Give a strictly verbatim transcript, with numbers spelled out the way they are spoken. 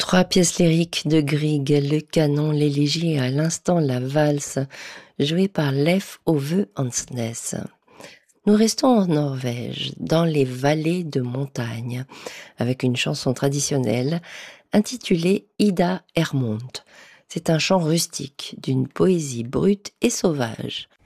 Trois pièces lyriques de Grieg, le canon, l'élégie et à l'instant la valse, jouée par Leif Ove Andsnes. Nous restons en Norvège, dans les vallées de montagne, avec une chanson traditionnelle intitulée Ida Hermont. C'est un chant rustique, d'une poésie brute et sauvage.